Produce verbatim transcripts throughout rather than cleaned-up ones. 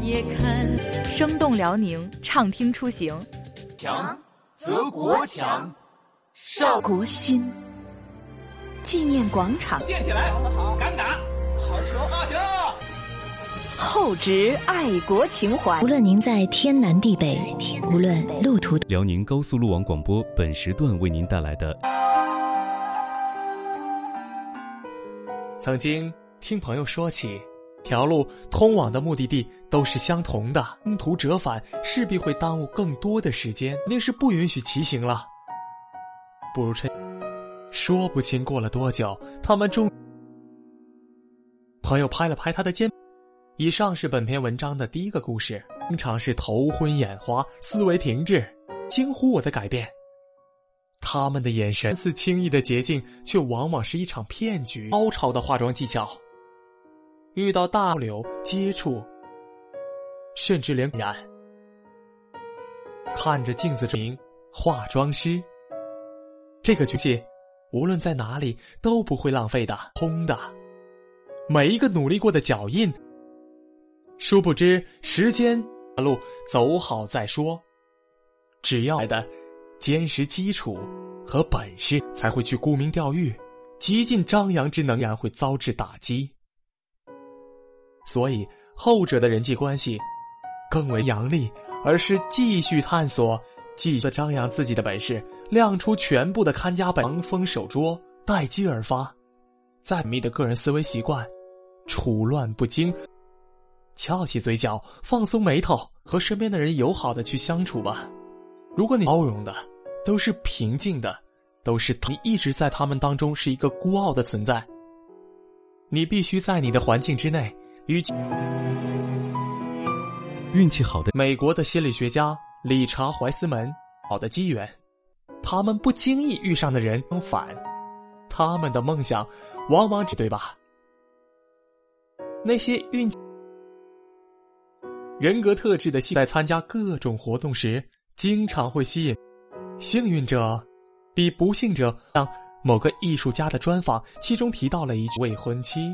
也看。 生动辽宁，畅听出行。 强则国强， 少国新。纪念广场， 垫起来，好，敢打，好球，好球。 厚植爱国情怀。 无论您在天南地北，无论路途。 辽宁高速路网广播本时段为您带来的。 曾经听朋友说起，条路通往的目的地都是相同的，中途折返势必会耽误更多的时间，那是不允许骑行了。不如趁说不清过了多久，他们终朋友拍了拍他的肩。以上是本篇文章的第一个故事，经常是头昏眼花，思维停滞，惊呼我的改变。他们的眼神似轻易的捷径，却往往是一场骗局。高超的化妆技巧，遇到大流接触，甚至连染。看着镜子中化妆师，这个剧界无论在哪里都不会浪费的，空的，每一个努力过的脚印。殊不知时间路走好再说，只要来的坚实基础和本事，才会去沽名钓誉，极尽张扬之能然会遭致打击。所以后者的人际关系更为扬力，而是继续探索，继续张扬自己的本事，亮出全部的看家本，防风守拙，待机而发。再密的个人思维习惯，处乱不惊，翘起嘴角，放松眉头，和身边的人友好的去相处吧。如果你包容的都是平静的，都是你一直在他们当中是一个孤傲的存在，你必须在你的环境之内与运气好的美国的心理学家理查·怀斯门好的机缘，他们不经意遇上的人，相反，他们的梦想往往只对吧？那些运气人格特质的在参加各种活动时，经常会吸引幸运者比不幸者。像某个艺术家的专访，其中提到了一句未婚妻。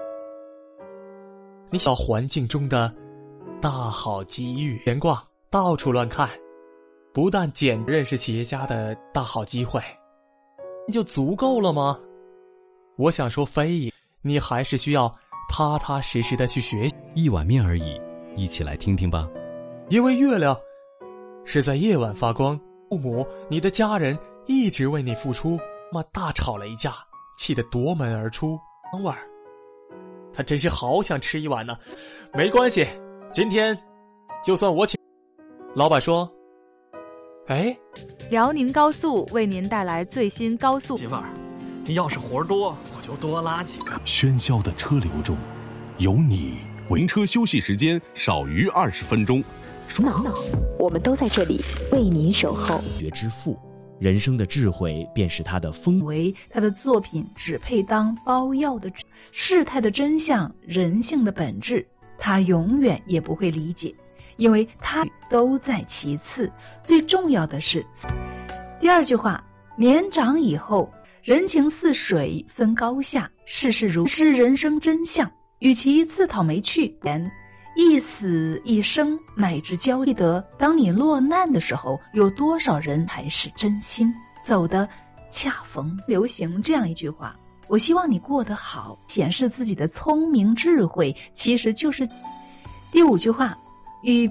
你小环境中的大好机遇，闲逛，到处乱看，不但捡认识企业家的大好机会，就足够了吗？我想说非也，你还是需要踏踏实实的去学习。 一碗面而已，一起来听听吧。 因为月亮是在夜晚发光，父母，你的家人一直为你付出。妈大吵了一架，气得夺门而出，香味儿，他真是好想吃一碗呢。没关系，今天就算我请。老板说，哎， 辽宁高速为您带来最新高速。 媳妇儿，你要是活多，我就多拉几个。 喧嚣的车流中，有你。停车休息时间少于二十分钟。 挠挠，我们都在这里为您守候。 学之父，人生的智慧便是他的风。 为他的作品只配当包药的事态的真相，人性的本质，他永远也不会理解，因为他都在其次，最重要的是第二句话，年长以后，人情似水分高下，世事如是人生真相。与其自讨没趣，一死一生乃至交记得，当你落难的时候，有多少人才是真心走得恰逢。流行这样一句话，我希望你过得好，显示自己的聪明智慧，其实就是第五句话，与